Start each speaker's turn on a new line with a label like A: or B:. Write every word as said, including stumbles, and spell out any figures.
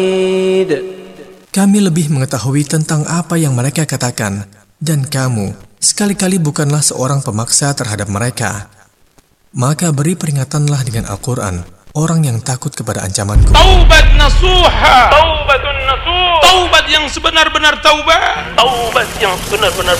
A: Kami lebih mengetahui tentang apa yang mereka katakan, dan kamu sekali-kali bukanlah seorang pemaksa terhadap mereka. Maka beri peringatanlah dengan Al-Quran orang yang takut kepada ancamanku.
B: Taubat nasuha. Taubatun nasuh. Taubat yang sebenar-benar taubat. Taubat yang sebenar-benar